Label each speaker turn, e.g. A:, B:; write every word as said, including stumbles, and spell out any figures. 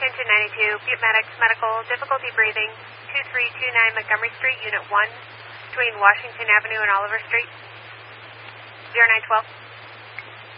A: Washington ninety-two, Butte Medics Medical, difficulty breathing, two three two nine Montgomery Street, Unit one, between Washington Avenue and Oliver Street, zero nine twelve.